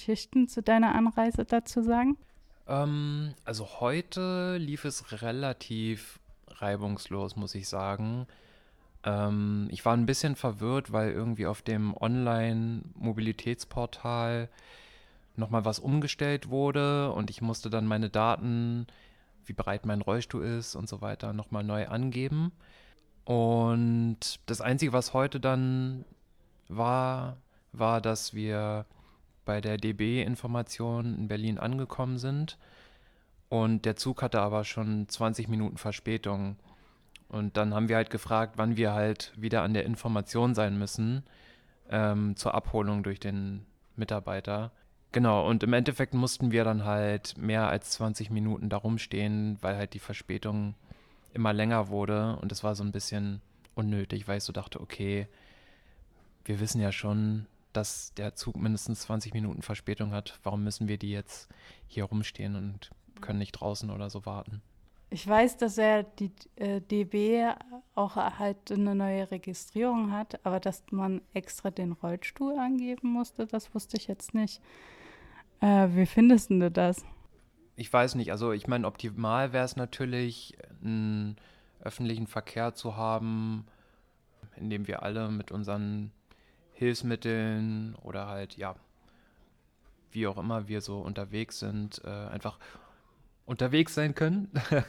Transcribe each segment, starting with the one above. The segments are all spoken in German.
Geschichten zu deiner Anreise dazu sagen? Also heute lief es relativ reibungslos, muss ich sagen. Ich war ein bisschen verwirrt, weil irgendwie auf dem Online-Mobilitätsportal nochmal was umgestellt wurde und ich musste dann meine Daten, wie breit mein Rollstuhl ist und so weiter, nochmal neu angeben. Und das Einzige, was heute dann war, war, dass wir bei der DB-Information in Berlin angekommen sind. Und der Zug hatte aber schon 20 Minuten Verspätung. Und dann haben wir halt gefragt, wann wir halt wieder an der Information sein müssen, zur Abholung durch den Mitarbeiter. Genau, und im Endeffekt mussten wir dann halt mehr als 20 Minuten da rumstehen, weil halt die Verspätung immer länger wurde. Und es war so ein bisschen unnötig, weil ich so dachte, okay, wir wissen ja schon, dass der Zug mindestens 20 Minuten Verspätung hat. Warum müssen wir die jetzt hier rumstehen und können nicht draußen oder so warten? Ich weiß, dass er die DB auch halt eine neue Registrierung hat, aber dass man extra den Rollstuhl angeben musste, das wusste ich jetzt nicht. Wie findest du das? Ich weiß nicht, also ich meine, optimal wäre es natürlich, einen öffentlichen Verkehr zu haben, in dem wir alle mit unseren Hilfsmitteln oder halt, ja, wie auch immer wir so unterwegs sind, einfach unterwegs sein können.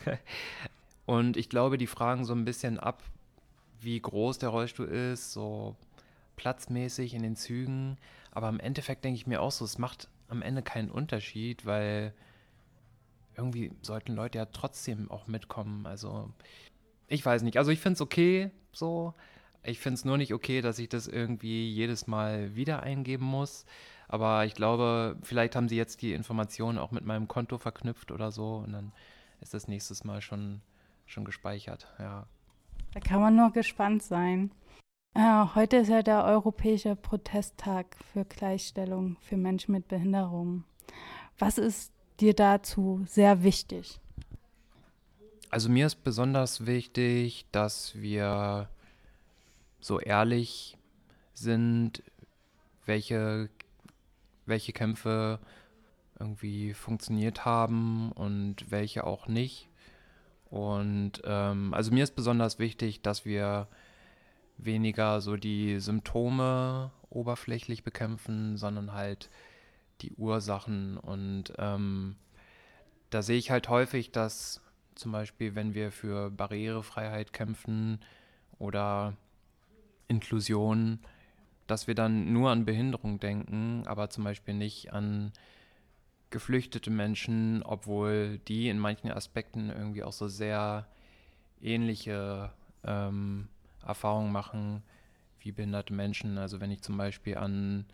Und ich glaube, die fragen so ein bisschen ab, wie groß der Rollstuhl ist, so platzmäßig in den Zügen. Aber im Endeffekt denke ich mir auch so, es macht am Ende keinen Unterschied, weil irgendwie sollten Leute ja trotzdem auch mitkommen. Also ich weiß nicht. Also ich finde es okay so. Ich finde es nur nicht okay, dass ich das irgendwie jedes Mal wieder eingeben muss. Aber ich glaube, vielleicht haben sie jetzt die Informationen auch mit meinem Konto verknüpft oder so. Und dann ist das nächstes Mal schon gespeichert. Ja. Da kann man nur gespannt sein. Heute ist ja der Europäische Protesttag für Gleichstellung für Menschen mit Behinderung. Was ist dir dazu sehr wichtig? Also mir ist besonders wichtig, dass wir so ehrlich sind, welche, welche Kämpfe irgendwie funktioniert haben und welche auch nicht. Und also mir ist besonders wichtig, dass wir weniger so die Symptome oberflächlich bekämpfen, sondern halt die Ursachen. Und da sehe ich halt häufig, dass zum Beispiel, wenn wir für Barrierefreiheit kämpfen oder Inklusion, dass wir dann nur an Behinderung denken, aber zum Beispiel nicht an geflüchtete Menschen, obwohl die in manchen Aspekten irgendwie auch so sehr ähnliche Erfahrungen machen wie behinderte Menschen. Also wenn ich zum Beispiel an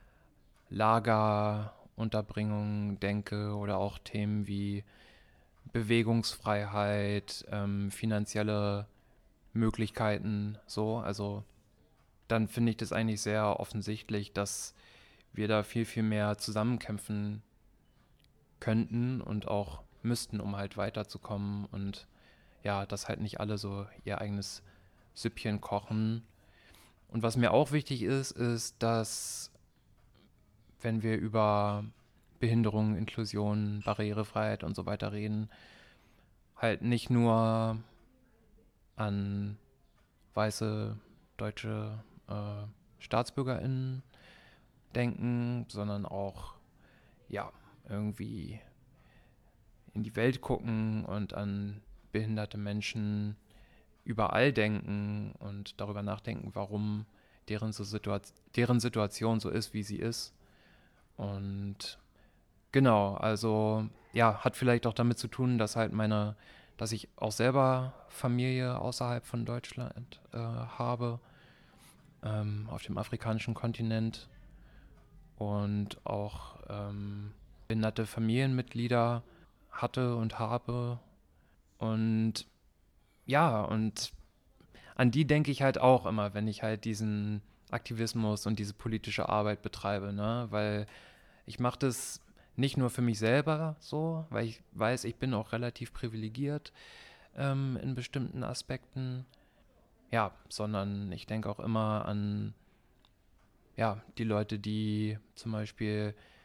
Lagerunterbringung denke oder auch Themen wie Bewegungsfreiheit, finanzielle Möglichkeiten, so, also dann finde ich das eigentlich sehr offensichtlich, dass wir da viel, viel mehr zusammenkämpfen könnten und auch müssten, um halt weiterzukommen und ja, dass halt nicht alle so ihr eigenes Süppchen kochen. Und was mir auch wichtig ist, ist, dass wenn wir über Behinderung, Inklusion, Barrierefreiheit und so weiter reden, halt nicht nur an weiße deutsche StaatsbürgerInnen denken, sondern auch, ja, irgendwie in die Welt gucken und an behinderte Menschen überall denken und darüber nachdenken, warum deren Situation so ist, wie sie ist. Und genau, also ja, hat vielleicht auch damit zu tun, dass ich auch selber Familie außerhalb von Deutschland habe, auf dem afrikanischen Kontinent und auch behinderte Familienmitglieder hatte und habe. Und ja, und an die denke ich halt auch immer, wenn ich halt diesen Aktivismus und diese politische Arbeit betreibe, ne? Weil ich mache das nicht nur für mich selber so, weil ich weiß, ich bin auch relativ privilegiert in bestimmten Aspekten, ja, sondern ich denke auch immer an, ja, die Leute, die zum Beispiel